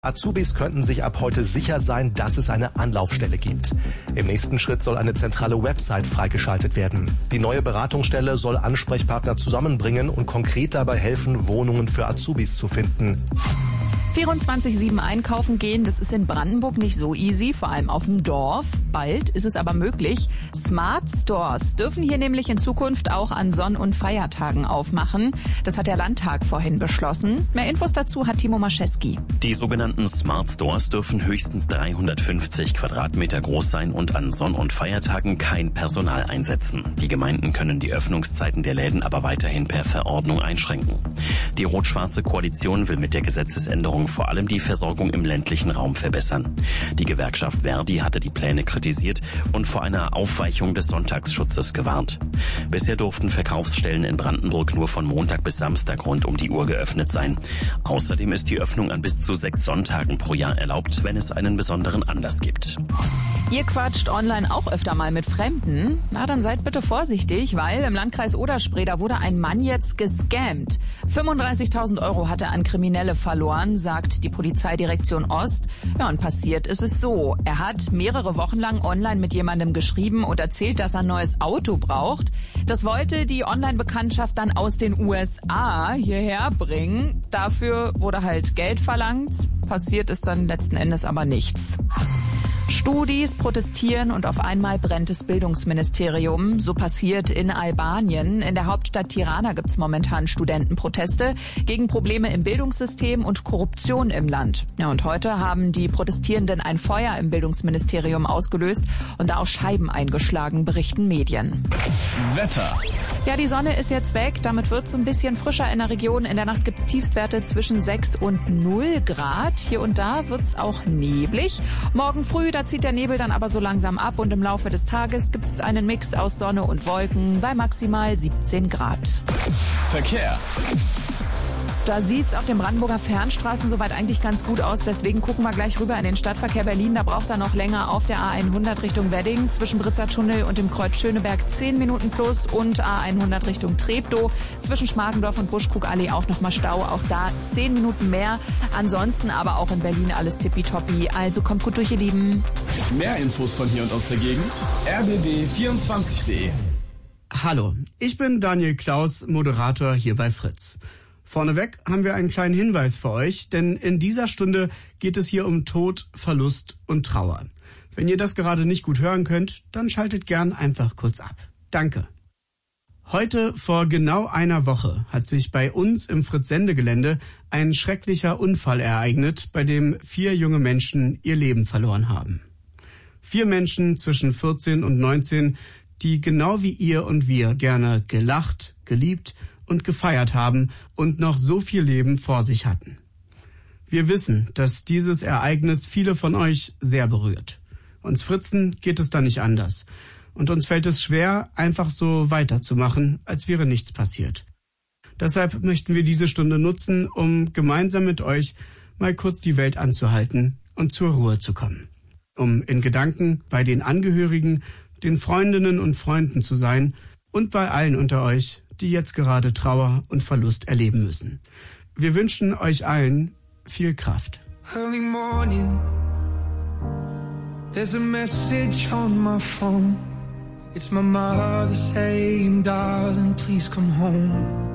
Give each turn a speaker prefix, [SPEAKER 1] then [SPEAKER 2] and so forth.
[SPEAKER 1] Azubis könnten sich ab heute sicher sein, dass es eine Anlaufstelle gibt. Im nächsten Schritt soll eine zentrale Website freigeschaltet werden. Die neue Beratungsstelle soll Ansprechpartner zusammenbringen und konkret dabei helfen, Wohnungen für Azubis zu finden.
[SPEAKER 2] 24/7 einkaufen gehen, das ist in Brandenburg nicht so easy, vor allem auf dem Dorf. Bald ist es aber möglich. Smart Stores dürfen hier nämlich in Zukunft auch an Sonn- und Feiertagen aufmachen. Das hat der Landtag vorhin beschlossen. Mehr Infos dazu hat Timo Maschewski.
[SPEAKER 3] Die sogenannten Smart Stores dürfen höchstens 350 Quadratmeter groß sein und an Sonn- und Feiertagen kein Personal einsetzen. Die Gemeinden können die Öffnungszeiten der Läden aber weiterhin per Verordnung einschränken. Die rot-schwarze Koalition will mit der Gesetzesänderung vor allem die Versorgung im ländlichen Raum verbessern. Die Gewerkschaft Verdi hatte die Pläne kritisiert und vor einer Aufweichung des Sonntagsschutzes gewarnt. Bisher durften Verkaufsstellen in Brandenburg nur von Montag bis Samstag rund um die Uhr geöffnet sein. Außerdem ist die Öffnung an bis zu 6 Sonntagen pro Jahr erlaubt, wenn es einen besonderen Anlass gibt.
[SPEAKER 2] Ihr quatscht online auch öfter mal mit Fremden? Na, dann seid bitte vorsichtig, weil im Landkreis Oder-Spree, da wurde ein Mann jetzt gescammt. 35.000 € hat er an Kriminelle verloren, sagt die Polizeidirektion Ost. Ja, und passiert ist es so. Er hat mehrere Wochen lang online mit jemandem geschrieben und erzählt, dass er ein neues Auto braucht. Das wollte die Online-Bekanntschaft dann aus den USA hierher bringen. Dafür wurde halt Geld verlangt. Passiert ist dann letzten Endes aber nichts. Studis protestieren und auf einmal brennt das Bildungsministerium. So passiert in Albanien. In der Hauptstadt Tirana gibt's momentan Studentenproteste gegen Probleme im Bildungssystem und Korruption im Land. Ja, und heute haben die Protestierenden ein Feuer im Bildungsministerium ausgelöst und da auch Scheiben eingeschlagen, berichten Medien.
[SPEAKER 4] Wetter.
[SPEAKER 2] Ja, die Sonne ist jetzt weg. Damit wird's ein bisschen frischer in der Region. In der Nacht gibt's Tiefstwerte zwischen 6 und 0 Grad. Hier und da wird's auch neblig. Morgen früh, da zieht der Nebel dann aber so langsam ab und im Laufe des Tages gibt's einen Mix aus Sonne und Wolken bei maximal 17 Grad.
[SPEAKER 4] Verkehr.
[SPEAKER 2] Da sieht's auf den Brandenburger Fernstraßen soweit eigentlich ganz gut aus. Deswegen gucken wir gleich rüber in den Stadtverkehr Berlin. Da braucht er noch länger auf der A100 Richtung Wedding. Zwischen Britzer Tunnel und dem Kreuz Schöneberg 10 Minuten plus und A100 Richtung Treptow. Zwischen Schmargendorf und Buschkrugallee auch nochmal Stau. Auch da 10 Minuten mehr. Ansonsten aber auch in Berlin alles tippitoppi. Also kommt gut durch, ihr Lieben.
[SPEAKER 4] Mehr Infos von hier und aus der Gegend. rbb24.de.
[SPEAKER 5] Hallo, ich bin Daniel Klaus, Moderator hier bei Fritz. Vorneweg haben wir einen kleinen Hinweis für euch, denn in dieser Stunde geht es hier um Tod, Verlust und Trauer. Wenn ihr das gerade nicht gut hören könnt, dann schaltet gern einfach kurz ab. Danke. Heute vor genau einer Woche hat sich bei uns im Fritz-Sendegelände ein schrecklicher Unfall ereignet, bei dem 4 junge Menschen ihr Leben verloren haben. 4 Menschen zwischen 14 und 19, die genau wie ihr und wir gerne gelacht, geliebt und gefeiert haben und noch so viel Leben vor sich hatten. Wir wissen, dass dieses Ereignis viele von euch sehr berührt. Uns Fritzen geht es da nicht anders. Und uns fällt es schwer, einfach so weiterzumachen, als wäre nichts passiert. Deshalb möchten wir diese Stunde nutzen, um gemeinsam mit euch mal kurz die Welt anzuhalten und zur Ruhe zu kommen. Um in Gedanken bei den Angehörigen, den Freundinnen und Freunden zu sein und bei allen unter euch, die jetzt gerade Trauer und Verlust erleben müssen. Wir wünschen euch allen viel Kraft.
[SPEAKER 6] Early morning, there's a message on my phone. It's my mother saying, darling, please come home.